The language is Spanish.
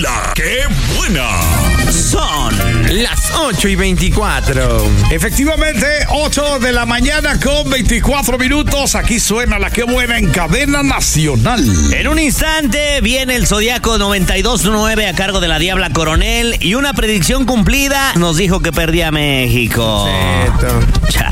La ¡Qué buena! Son las 8:24. Efectivamente, 8 de la mañana con 24 minutos. Aquí suena La ¡Qué buena! En cadena nacional. En un instante viene el Zodiaco 92.9 a cargo de la Diabla Coronel. Y una predicción cumplida nos dijo que perdía México. Cheto.